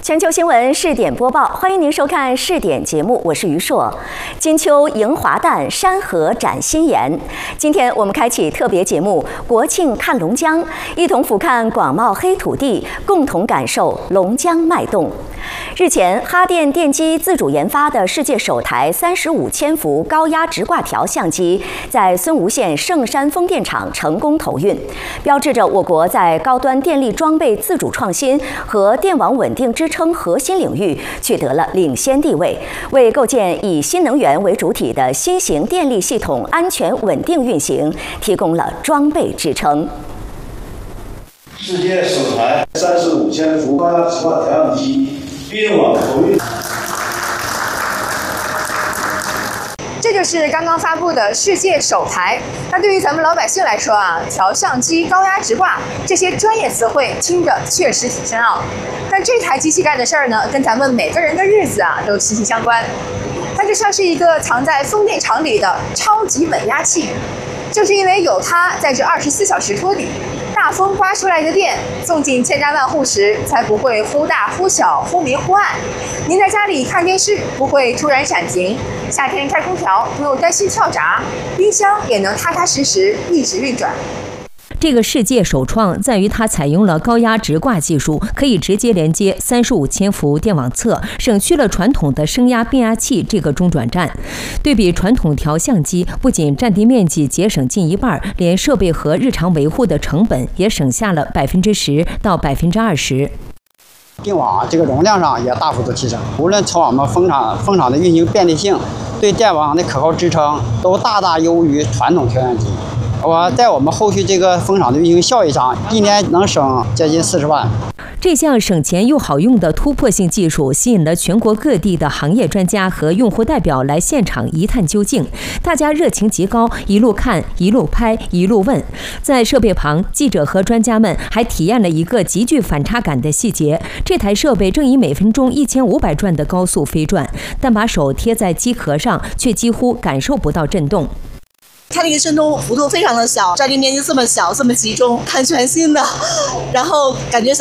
全球新闻试点播报，欢迎您收看试点节目，我是于硕。金秋迎华诞，山河展新颜。今天我们开启特别节目《国庆看龙江》，一同俯瞰广袤黑土地，共同感受龙江脉动。日前，哈电电机自主研发的世界首台35千伏高压直挂条相机，在孙吴县圣山风电场成功投运，标志着我国在高端电力装备自主创新和电网稳定支撑核心领域取得了领先地位，为构建以新能源为主体的新型电力系统安全稳定运行提供了装备支撑。 世界首台35千伏高压直挂调相机并网投运。 这就是刚刚发布的世界首台。那对于咱们老百姓来说啊，调相机、高压直挂这些专业词汇听着确实挺深奥，但这台机器干的事儿呢，跟咱们每个人的日子啊都息息相关。它就像是一个藏在风电场里的超级稳压器，就是因为有它在这24小时托底，大风刮出来的电送进千家万户时，才不会忽大忽小、忽明忽暗。您在家里看电视不会突然闪停，夏天开空调不用担心跳闸，冰箱也能踏踏实实一直运转。 这个世界首创在于它采用了高压直挂技术，可以直接连接35千伏电网侧，省去了传统的升压变压器这个中转站。对比传统调相机，不仅占地面积节省近一半，连设备和日常维护的成本也省下了10%到20%。 电网这个容量上也大幅度提升，无论从我们风场的运行便利性，对电网的可靠支撑，都大大优于传统调相机。在我们后续这个风场的运行效益上，一年能省接近40万。 这项省钱又好用的突破性技术吸引了全国各地的行业专家和用户代表来现场一探究竟，大家热情极高，一路看一路拍一路问。在设备旁，记者和专家们还体验了一个极具反差感的细节，这台设备正以每分钟1500转的高速飞转，但把手贴在机壳上却几乎感受不到震动。 它那个震动幅度非常的小，占地面积这么小这么集中，看全新的，然后感觉